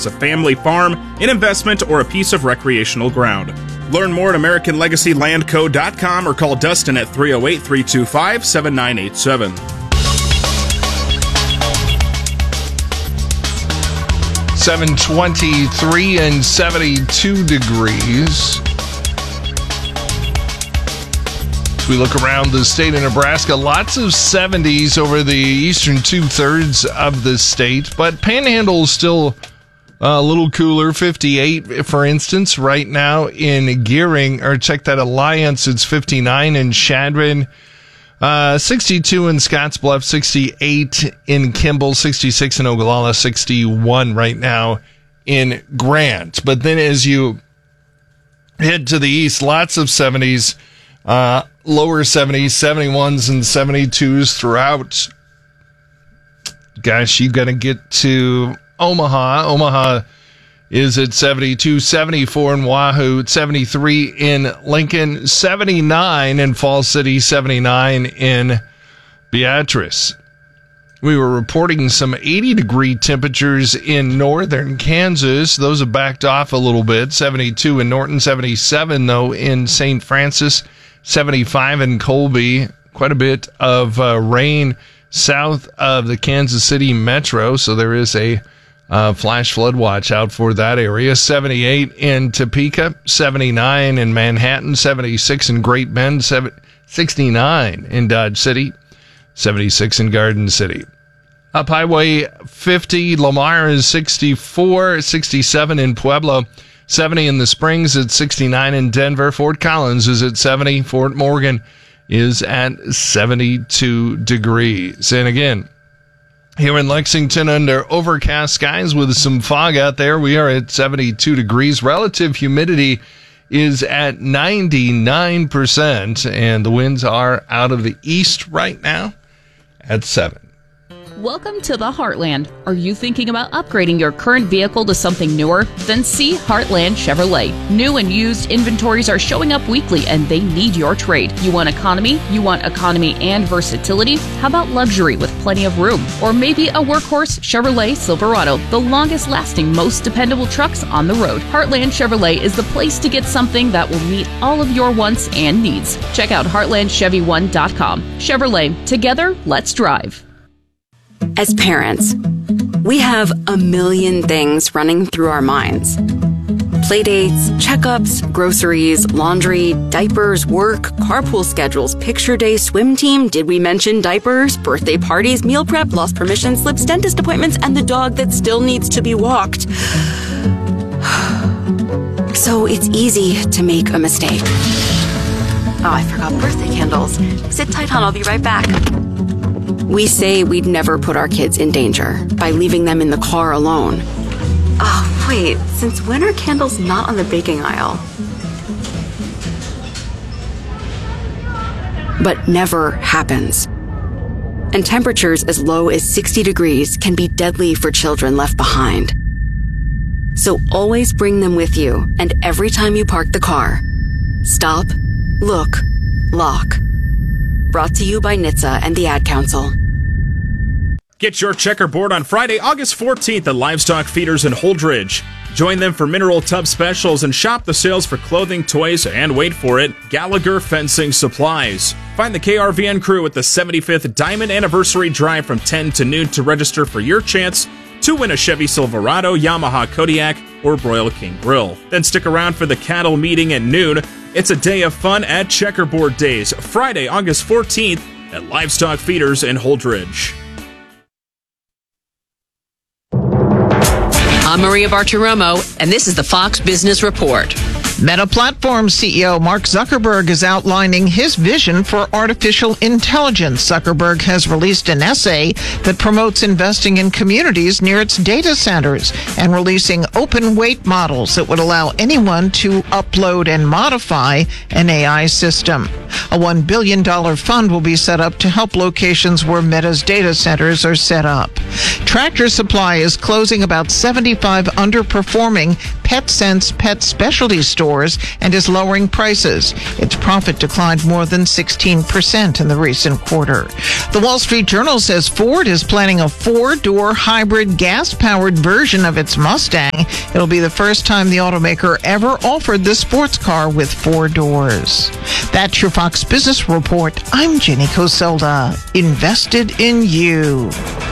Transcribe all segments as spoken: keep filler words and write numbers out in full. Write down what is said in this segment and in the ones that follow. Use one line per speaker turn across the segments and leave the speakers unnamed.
it's a family farm, an investment, or a piece of recreational ground. Learn more at American Legacy Land Co dot com or call Dustin at three oh eight, three two five, seven nine eight seven.
seven twenty-three and seventy-two degrees. As we look around the state of Nebraska, lots of seventies over the eastern two-thirds of the state, but Panhandle is still a little cooler, fifty-eight, for instance, right now in Gearing, or check that, Alliance, it's fifty-nine in Chadron, uh, sixty-two in Scottsbluff, sixty-eight in Kimball, sixty-six in Ogallala, sixty-one right now in Grant. But then as you head to the east, lots of seventies, uh, lower seventies, seventy-ones and seventy-twos throughout. Gosh, you got to get to Omaha. Omaha is at seventy-two, seventy-four in Wahoo, seventy-three in Lincoln, seventy-nine in Falls City, seventy-nine in Beatrice. We were reporting some eighty degree temperatures in northern Kansas. Those have backed off a little bit. seventy-two in Norton, seventy-seven though in Saint Francis, seventy-five in Colby. Quite a bit of uh, rain south of the Kansas City metro, so there is a uh, flash flood watch out for that area. seventy-eight in Topeka, seventy-nine in Manhattan, seventy-six in Great Bend, sixty-nine in Dodge City, seventy-six in Garden City. Up Highway fifty, Lamar is sixty-four, sixty-seven in Pueblo, seventy in the Springs, at sixty-nine in Denver. Fort Collins is at seventy. Fort Morgan is at seventy-two degrees. And again, here in Lexington, under overcast skies with some fog out there, we are at seventy-two degrees. Relative humidity is at ninety-nine percent, and the winds are out of the east right now at seven.
Welcome to the Heartland. Are you thinking about upgrading your current vehicle to something newer? Then see Heartland Chevrolet. New and used inventories are showing up weekly, and they need your trade. You want economy? You want economy and versatility? How about luxury with plenty of room? Or maybe a workhorse Chevrolet Silverado, the longest-lasting, most dependable trucks on the road. Heartland Chevrolet is the place to get something that will meet all of your wants and needs. Check out heartland chevy one dot com. Chevrolet. Together, let's drive.
As parents, we have a million things running through our minds. Playdates, checkups, groceries, laundry, diapers, work, carpool schedules, picture day, swim team, did we mention diapers, birthday parties, meal prep, lost permission slips, dentist appointments, and the dog that still needs to be walked. So it's easy to make a mistake. Oh, I forgot birthday candles. Sit tight, hon, I'll be right back. We say we'd never put our kids in danger by leaving them in the car alone. Oh, wait, since when are candles not on the baking aisle? But never happens. And temperatures as low as sixty degrees can be deadly for children left behind. So always bring them with you, and every time you park the car, stop, look, lock. Brought to you by N H T S A and the Ad Council.
Get your checkerboard on Friday, August fourteenth at Livestock Feeders in Holdridge. Join them for mineral tub specials and shop the sales for clothing, toys, and wait for it, Gallagher Fencing Supplies. Find the K R V N crew at the seventy-fifth Diamond Anniversary Drive from ten to noon to register for your chance to win a Chevy Silverado, Yamaha Kodiak, or Broil King Grill. Then stick around for the cattle meeting at noon. It's a day of fun at Checkerboard Days, Friday, August fourteenth at Livestock Feeders in Holdridge.
I'm Maria Bartiromo, and this is the Fox Business Report.
Meta Platforms C E O Mark Zuckerberg is outlining his vision for artificial intelligence. Zuckerberg has released an essay that promotes investing in communities near its data centers and releasing open weight models that would allow anyone to upload and modify an A I system. A one billion dollars fund will be set up to help locations where Meta's data centers are set up. Tractor Supply is closing about seventy-five underperforming PetSense pet specialty stores and is lowering prices. Its profit declined more than sixteen percent in the recent quarter. The Wall Street Journal says Ford is planning a four-door hybrid gas-powered version of its Mustang. It'll be the first time the automaker ever offered the sports car with four doors. That's your Fox Business Report. I'm Jenny Coselda. Invested in you.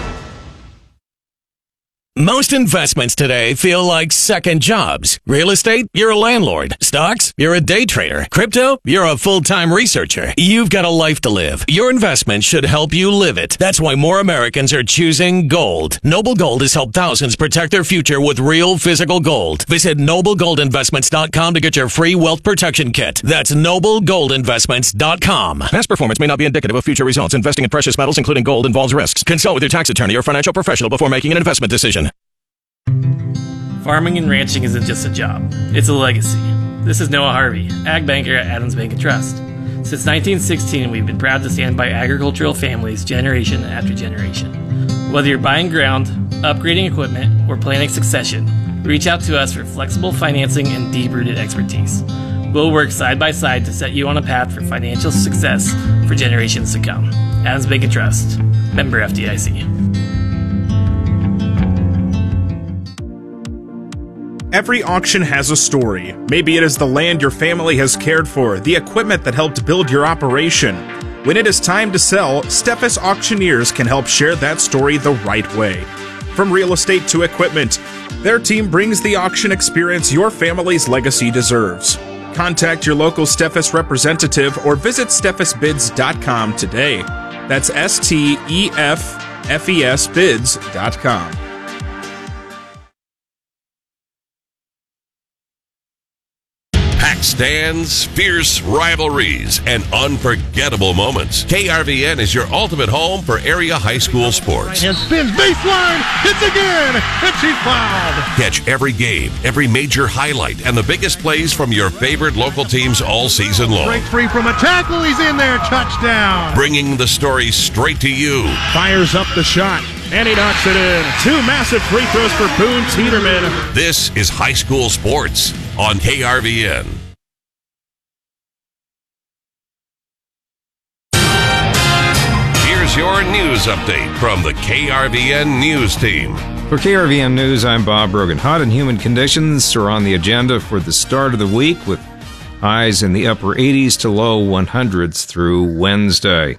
Most investments today feel like second jobs. Real estate, you're a landlord. Stocks, you're a day trader. Crypto, you're a full-time researcher. You've got a life to live. Your investment should help you live it. That's why more Americans are choosing gold. Noble Gold has helped thousands protect their future with real physical gold. Visit noble gold investments dot com to get your free wealth protection kit. That's noble gold investments dot com.
Past performance may not be indicative of future results. Investing in precious metals, including gold, involves risks. Consult with your tax attorney or financial professional before making an investment decision.
Farming and ranching isn't just a job, it's a legacy. This is Noah Harvey, Ag Banker at Adams Bank and Trust. Since nineteen sixteen, we've been proud to stand by agricultural families generation after generation. Whether you're buying ground, upgrading equipment, or planning succession, reach out to us for flexible financing and deep-rooted expertise. We'll work side by side to set you on a path for financial success for generations to come. Adams Bank and Trust, member F D I C.
Every auction has a story. Maybe it is the land your family has cared for, the equipment that helped build your operation. When it is time to sell, Steffes Auctioneers can help share that story the right way. From real estate to equipment, their team brings the auction experience your family's legacy deserves. Contact your local Steffes representative or visit steffes bids dot com today. That's S T E F F E S bids dot com.
Packed stands, fierce rivalries, and unforgettable moments. K R V N is your ultimate home for area high school sports.
And spins baseline, hits again, and she's fouled.
Catch every game, every major highlight, and the biggest plays from your favorite local teams all season long.
Breaks free from a tackle, he's in there, touchdown.
Bringing the story straight to you.
Fires up the shot, and he knocks it in. Two massive free throws for Boone Tiedemann.
This is high school sports on K R V N. Here's your news update from the K R V N News Team.
For K R V N News, I'm Bob Brogan. Hot and humid conditions are on the agenda for the start of the week, with highs in the upper eighties to low hundreds through Wednesday.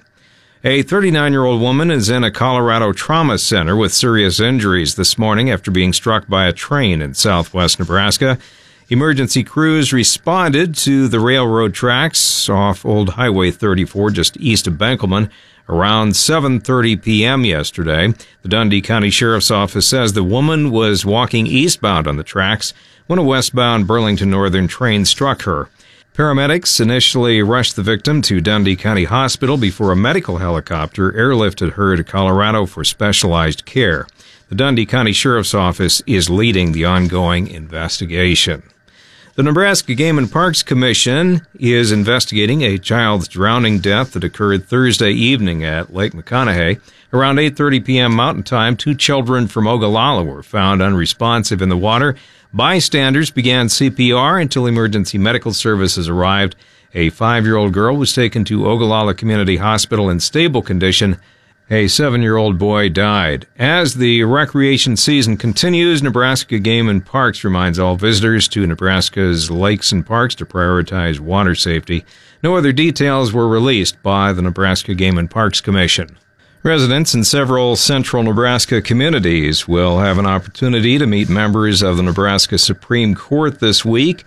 A thirty-nine-year-old woman is in a Colorado trauma center with serious injuries this morning after being struck by a train in southwest Nebraska. Emergency crews responded to the railroad tracks off Old Highway thirty-four just east of Benkelman around seven thirty p.m. yesterday. The Dundee County Sheriff's Office says the woman was walking eastbound on the tracks when a westbound Burlington Northern train struck her. Paramedics initially rushed the victim to Dundee County Hospital before a medical helicopter airlifted her to Colorado for specialized care. The Dundee County Sheriff's Office is leading the ongoing investigation. The Nebraska Game and Parks Commission is investigating a child's drowning death that occurred Thursday evening at Lake McConaughey. Around eight thirty p.m. Mountain Time, two children from Ogallala were found unresponsive in the water. Bystanders began C P R until emergency medical services arrived. A five-year-old girl was taken to Ogallala Community Hospital in stable condition. A seven-year-old boy died. As the recreation season continues, Nebraska Game and Parks reminds all visitors to Nebraska's lakes and parks to prioritize water safety. No other details were released by the Nebraska Game and Parks Commission. Residents in several central Nebraska communities will have an opportunity to meet members of the Nebraska Supreme Court this week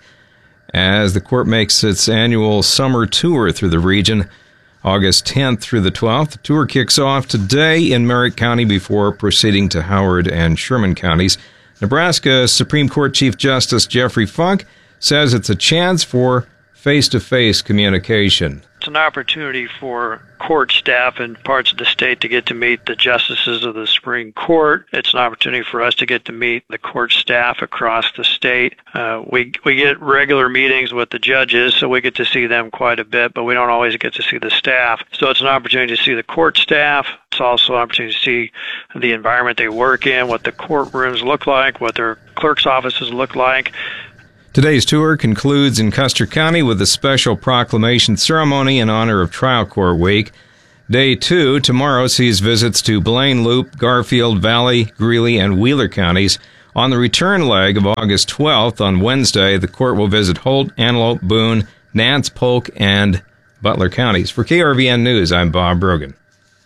as the court makes its annual summer tour through the region. August tenth through the twelfth. The tour kicks off today in Merritt County before proceeding to Howard and Sherman counties. Nebraska Supreme Court Chief Justice Jeffrey Funk says it's a chance for face-to-face communication.
It's an opportunity for court staff in parts of the state to get to meet the justices of the Supreme Court. It's an opportunity for us to get to meet the court staff across the state. Uh, we we get regular meetings with the judges, so we get to see them quite a bit, but we don't always get to see the staff. So it's an opportunity to see the court staff. It's also an opportunity to see the environment they work in, what the courtrooms look like, what their clerk's offices look like.
Today's tour concludes in Custer County with a special proclamation ceremony in honor of Trial Court Week. Day two, tomorrow, sees visits to Blaine Loop, Garfield, Valley, Greeley, and Wheeler counties. On the return leg of August twelfth, on Wednesday, the court will visit Holt, Antelope, Boone, Nance, Polk, and Butler counties. For K R V N News, I'm Bob Brogan.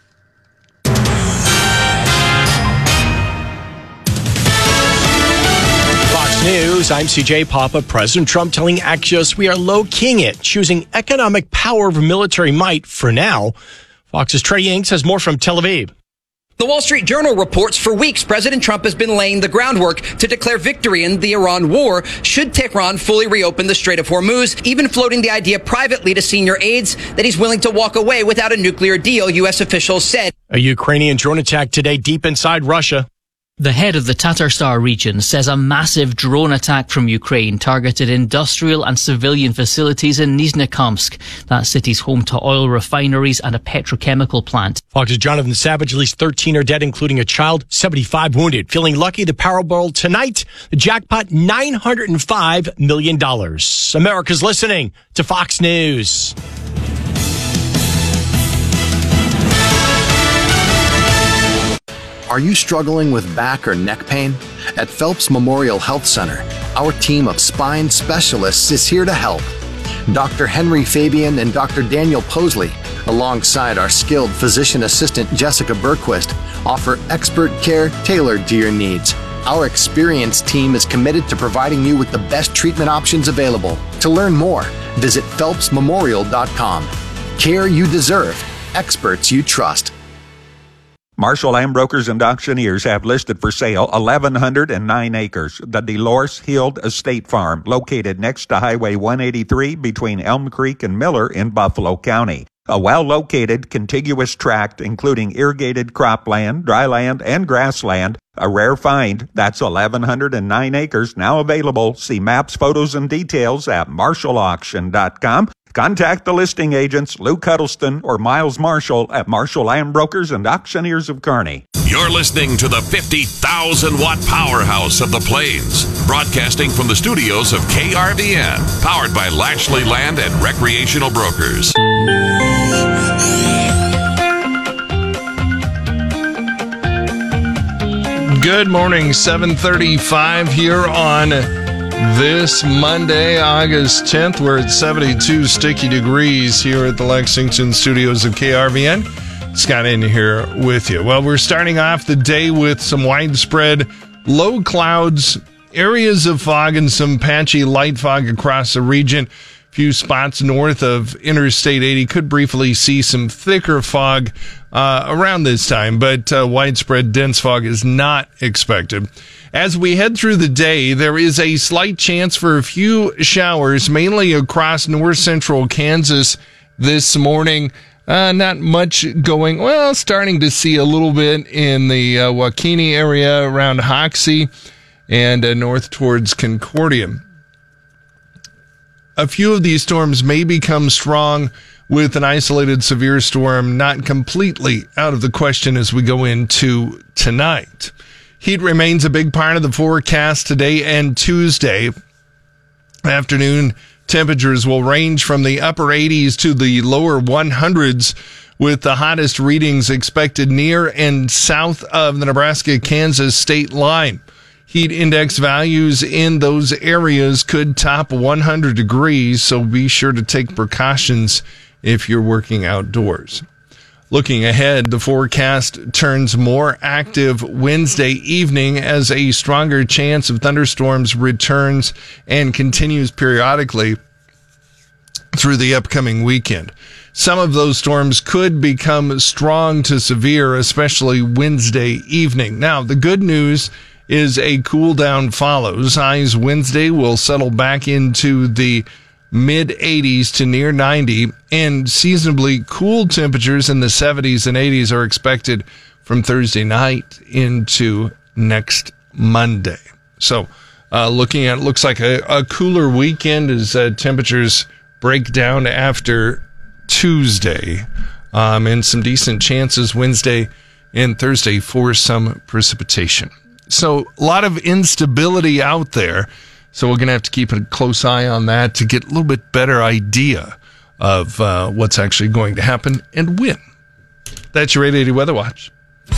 News, I'm C J Papa. President Trump telling Axios we are low-keying it, choosing economic power over military might for now. Fox's Trey Yanks has more from Tel Aviv.
The Wall Street Journal reports for weeks President Trump has been laying the groundwork to declare victory in the Iran war should Tehran fully reopen the Strait of Hormuz, even floating the idea privately to senior aides that he's willing to walk away without a nuclear deal, U S officials said.
A Ukrainian drone attack today deep inside Russia.
The head of the Tatarstan region says a massive drone attack from Ukraine targeted industrial and civilian facilities in Nizhnekamsk. That city's home to oil refineries and a petrochemical plant.
Fox's Jonathan Savage, at least thirteen are dead, including a child, seventy-five wounded. Feeling lucky, the Powerball tonight, the jackpot nine hundred five million dollars. America's listening to Fox News.
Are you struggling with back or neck pain? At Phelps Memorial Health Center, our team of spine specialists is here to help. Doctor Henry Fabian and Doctor Daniel Posley, alongside our skilled physician assistant Jessica Berquist, offer expert care tailored to your needs. Our experienced team is committed to providing you with the best treatment options available. To learn more, visit phelps memorial dot com. Care you deserve, experts you trust.
Marshall Land Brokers and Auctioneers have listed for sale eleven oh nine acres. The Delores Hill Estate Farm, located next to Highway one eighty-three between Elm Creek and Miller in Buffalo County. A well-located, contiguous tract including irrigated cropland, dryland, and grassland. A rare find. That's eleven oh nine acres, now available. See maps, photos, and details at marshall auction dot com. Contact the listing agents, Lou Cuddleston or Miles Marshall at Marshall Land Brokers and Auctioneers of Kearney.
You're listening to the fifty thousand watt powerhouse of the Plains, broadcasting from the studios of K R V N, powered by Lashley Land and Recreational Brokers.
Good morning, seven thirty-five here on this Monday, August tenth. We're at seventy-two sticky degrees here at the Lexington studios of K R V N. Scott in here with you. Well, we're starting off the day with some widespread low clouds, areas of fog, and some patchy light fog across the region. A few spots north of Interstate eighty could briefly see some thicker fog uh, around this time, but uh, widespread dense fog is not expected. As we head through the day, there is a slight chance for a few showers, mainly across north central Kansas this morning. Uh, not much going, well, starting to see a little bit in the uh, Waukene area around Hoxie and uh, north towards Concordia. A few of these storms may become strong, with an isolated severe storm not completely out of the question as we go into tonight. Heat remains a big part of the forecast today and Tuesday. Afternoon temperatures will range from the upper eighties to the lower hundreds, with the hottest readings expected near and south of the Nebraska-Kansas state line. Heat index values in those areas could top one hundred degrees, so be sure to take precautions if you're working outdoors. Looking ahead, the forecast turns more active Wednesday evening as a stronger chance of thunderstorms returns and continues periodically through the upcoming weekend. Some of those storms could become strong to severe, especially Wednesday evening. Now, the good news is a cool down follows. Highs Wednesday will settle back into the mid eighties to near ninety, and seasonably cool temperatures in the seventies and eighties are expected from Thursday night into next Monday. So uh, looking at, looks like a, a cooler weekend as uh, temperatures break down after Tuesday, um, and some decent chances Wednesday and Thursday for some precipitation. So a lot of instability out there. So we're going to have to keep a close eye on that to get a little bit better idea of uh, what's actually going to happen and when. That's your eight eighty Weather Watch.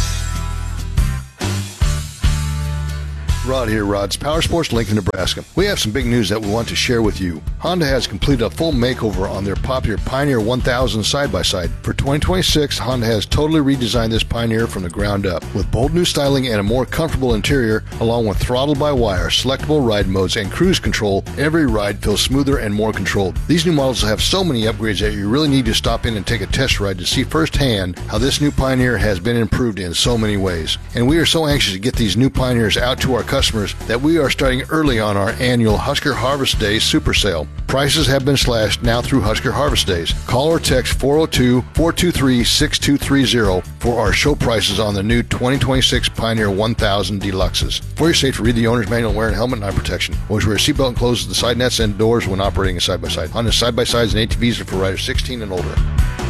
Rod here, Rod's Power Sports, Lincoln, Nebraska. We have some big news that we want to share with you. Honda has completed a full makeover on their popular Pioneer one thousand side-by-side. For twenty twenty-six, Honda has totally redesigned this Pioneer from the ground up. With bold new styling and a more comfortable interior, along with throttle-by-wire, selectable ride modes, and cruise control, every ride feels smoother and more controlled. These new models have so many upgrades that you really need to stop in and take a test ride to see firsthand how this new Pioneer has been improved in so many ways. And we are so anxious to get these new Pioneers out to our customers that we are starting early on our annual Husker Harvest Days Super Sale. Prices have been slashed now through Husker Harvest Days. Call or text four oh two, four two three, six two three zero for our show prices on the new twenty twenty-six Pioneer one thousand Deluxes. For your safety, read the owner's manual, wear a helmet and eye protection. Always wear a seatbelt and close the side nets and doors when operating a side-by-side. Honda side-by-sides and A T Vs are for riders sixteen and older.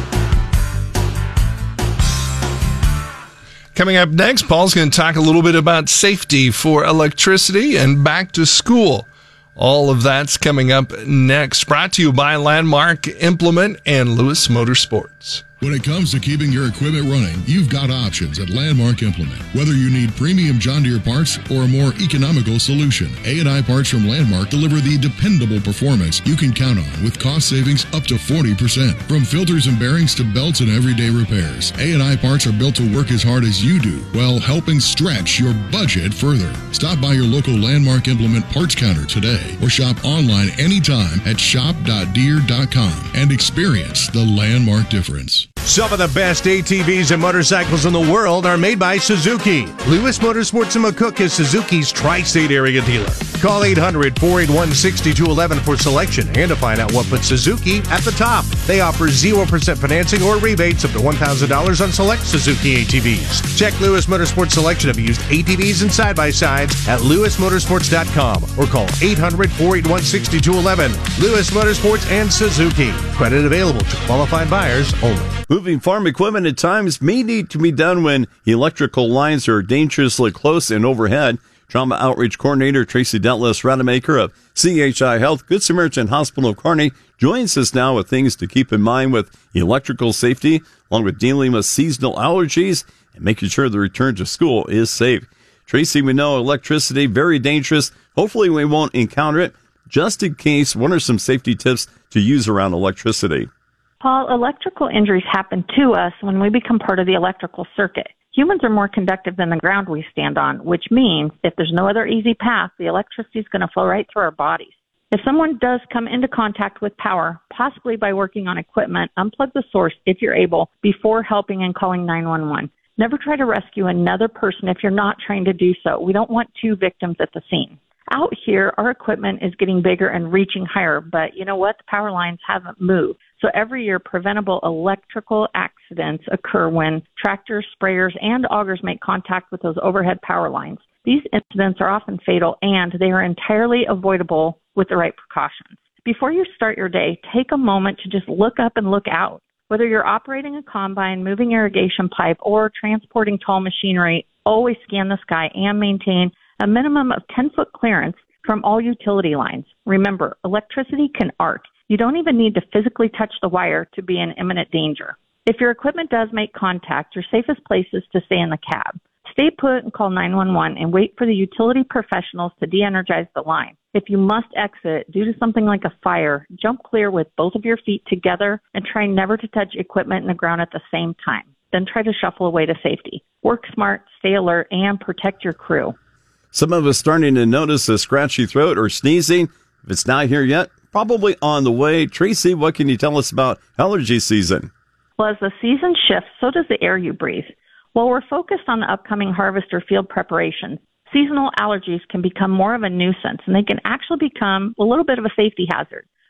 Coming up next, Paul's going to talk a little bit about safety for electricity and back to school. All of that's coming up next. Brought to you by Landmark Implement and Lewis Motorsports.
When it comes to keeping your equipment running, you've got options at Landmark Implement. Whether you need premium John Deere parts or a more economical solution, A and I parts from Landmark deliver the dependable performance you can count on with cost savings up to forty percent. From filters and bearings to belts and everyday repairs, A and I parts are built to work as hard as you do while helping stretch your budget further. Stop by your local Landmark Implement parts counter today or shop online anytime at shop dot deere dot com and experience the Landmark difference.
Some of the best A T Vs and motorcycles in the world are made by Suzuki. Lewis Motorsports in McCook is Suzuki's tri-state area dealer. Call eight hundred, four eight one, six two one one for selection and to find out what puts Suzuki at the top. They offer zero percent financing or rebates up to one thousand dollars on select Suzuki A T Vs. Check Lewis Motorsports' selection of used A T Vs and side-by-sides at lewis motorsports dot com or call eight hundred, four eight one, six two one one. Lewis Motorsports and Suzuki. Credit available to qualified buyers only.
Moving farm equipment at times may need to be done when electrical lines are dangerously close and overhead. Trauma Outreach Coordinator Tracy Detlis Rademacher of C H I Health Good Samaritan Hospital of Kearney joins us now with things to keep in mind with electrical safety, along with dealing with seasonal allergies and making sure the return to school is safe. Tracy, we know electricity, very dangerous. Hopefully we won't encounter it. Just in case, what are some safety tips to use around electricity?
Paul, electrical injuries happen to us when we become part of the electrical circuit. Humans are more conductive than the ground we stand on, which means if there's no other easy path, the electricity is going to flow right through our bodies. If someone does come into contact with power, possibly by working on equipment, unplug the source if you're able before helping and calling nine one one. Never try to rescue another person if you're not trained to do so. We don't want two victims at the scene. Out here, our equipment is getting bigger and reaching higher, but you know what? The power lines haven't moved. So every year, preventable electrical accidents occur when tractors, sprayers, and augers make contact with those overhead power lines. These incidents are often fatal, and they are entirely avoidable with the right precautions. Before you start your day, take a moment to just look up and look out. Whether you're operating a combine, moving irrigation pipe, or transporting tall machinery, always scan the sky and maintain a minimum of ten-foot clearance from all utility lines. Remember, electricity can arc. You don't even need to physically touch the wire to be in imminent danger. If your equipment does make contact, your safest place is to stay in the cab. Stay put and call nine one one and wait for the utility professionals to de-energize the line. If you must exit due to something like a fire, jump clear with both of your feet together and try never to touch equipment in the ground at the same time. Then try to shuffle away to safety. Work smart, stay alert, and protect your crew.
Some of us starting to notice a scratchy throat or sneezing. If it's not here yet, probably on the way. Tracy, what can you tell us about allergy season?
Well, as the season shifts, so does the air you breathe. While we're focused on the upcoming harvest or field preparations, seasonal allergies can become more of a nuisance, and they can actually become a little bit of a safety hazard.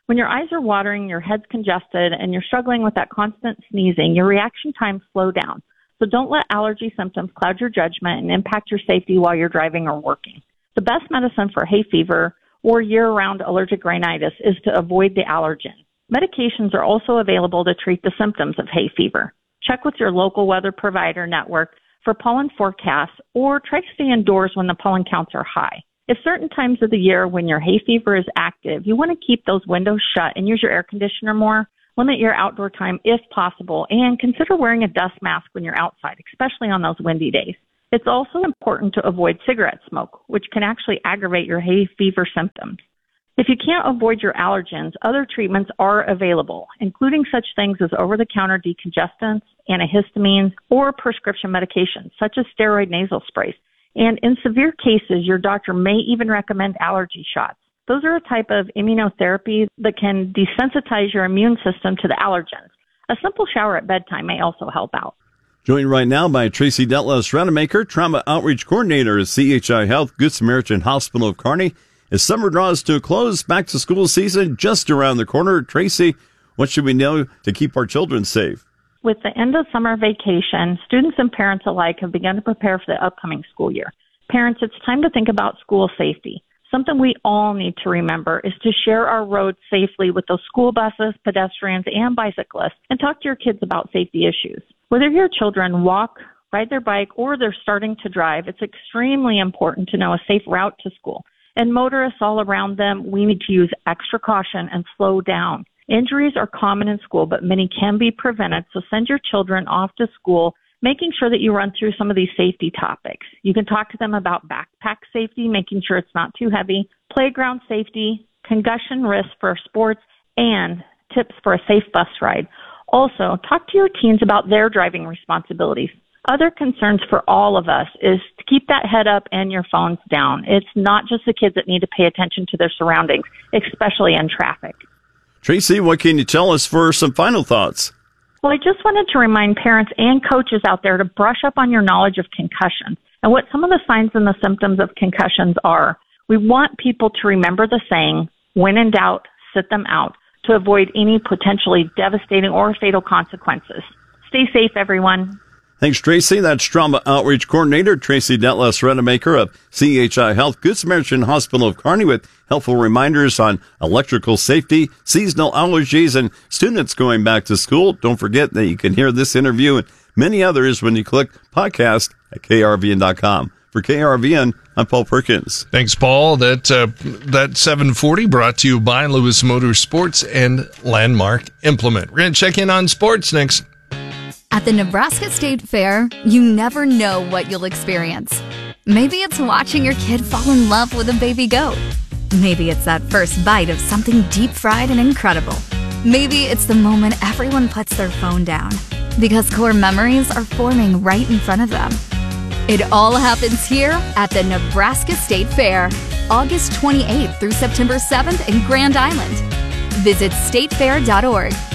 When your eyes are watering, your head's congested, and you're struggling with that constant sneezing, your reaction times slow down. So don't let allergy symptoms cloud your judgment and impact your safety while you're driving or working. The best medicine for hay fever or year-round allergic rhinitis is to avoid the allergen. Medications are also available to treat the symptoms of hay fever. Check with your local weather provider network for pollen forecasts or try to stay indoors when the pollen counts are high. If certain times of the year when your hay fever is active, you want to keep those windows shut and use your air conditioner more, limit your outdoor time if possible, and consider wearing a dust mask when you're outside, especially on those windy days. It's also important to avoid cigarette smoke, which can actually aggravate your hay fever symptoms. If you can't avoid your allergens, other treatments are available, including such things as over-the-counter decongestants, antihistamines, or prescription medications, such as steroid nasal sprays. And in severe cases, your doctor may even recommend allergy shots. Those are a type of immunotherapy that can desensitize your immune system to the allergens. A simple shower at bedtime may also help out.
Joined right now by Tracy Detlis, Rademacher, Trauma Outreach Coordinator at C H I Health, Good Samaritan Hospital of Kearney. As summer draws to a close, back to school season just around the corner. Tracy, what should we know to keep our children safe?
With the end of summer vacation, students and parents alike have begun to prepare for the upcoming school year. Parents, it's time to think about school safety. Something we all need to remember is to share our roads safely with those school buses, pedestrians, and bicyclists, and talk to your kids about safety issues. Whether your children walk, ride their bike, or they're starting to drive, it's extremely important to know a safe route to school. And motorists all around them, we need to use extra caution and slow down. Injuries are common in school, but many can be prevented, so send your children off to school, making sure that you run through some of these safety topics. You can talk to them about backpack safety, making sure it's not too heavy, playground safety, concussion risk for sports, and tips for a safe bus ride. Also, talk to your teens about their driving responsibilities. Other concerns for all of us is to keep that head up and your phones down. It's not just the kids that need to pay attention to their surroundings, especially in traffic.
Tracy, what can you tell us for some final thoughts?
Well, I just wanted to remind parents and coaches out there to brush up on your knowledge of concussions and what some of the signs and the symptoms of concussions are. We want people to remember the saying, when in doubt, sit them out, to avoid any potentially devastating or fatal consequences. Stay safe, everyone.
Thanks, Tracy. That's Trauma Outreach Coordinator Tracy Detlis, Rademacher of C H I Health, Good Samaritan Hospital of Kearney, with helpful reminders on electrical safety, seasonal allergies, and students going back to school. Don't forget that you can hear this interview and many others when you click podcast at K R V N dot com. For K R V N, I'm Paul Perkins.
Thanks, Paul. That uh, that seven forty brought to you by Lewis Motorsports and Landmark Implement. We're going to check in on sports next.
At the Nebraska State Fair, you never know what you'll experience. Maybe it's watching your kid fall in love with a baby goat. Maybe it's that first bite of something deep-fried and incredible. Maybe it's the moment everyone puts their phone down because core memories are forming right in front of them. It all happens here at the Nebraska State Fair, August twenty-eighth through September seventh in Grand Island. Visit state fair dot org